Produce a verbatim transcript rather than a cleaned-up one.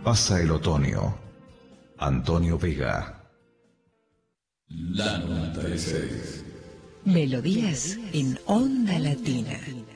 Pasa el otoño. Antonio Vega. La noventa y seis. Melodías en Onda Latina.